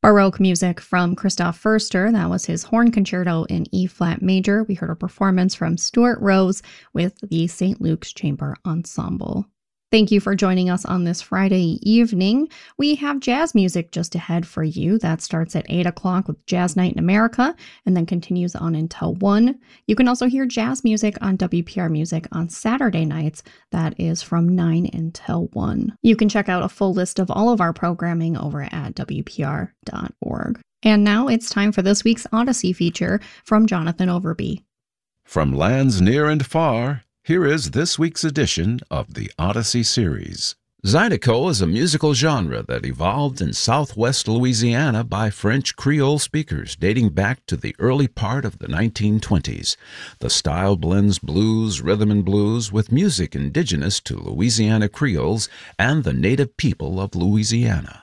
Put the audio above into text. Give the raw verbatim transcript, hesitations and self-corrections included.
Baroque music from Christoph Förster. That was his horn concerto in E-flat major. We heard a performance from Stuart Rose with the Saint Luke's Chamber Ensemble. Thank you for joining us on this Friday evening. We have jazz music just ahead for you. That starts at eight o'clock with Jazz Night in America and then continues on until one. You can also hear jazz music on W P R Music on Saturday nights. That is from nine until one. You can check out a full list of all of our programming over at W P R dot org. And now it's time for this week's Odyssey feature from Jonathan Overby. From lands near and far, here is this week's edition of the Odyssey series. Zydeco is a musical genre that evolved in southwest Louisiana by French Creole speakers dating back to the early part of the nineteen twenties. The style blends blues, rhythm and blues with music indigenous to Louisiana Creoles and the native people of Louisiana.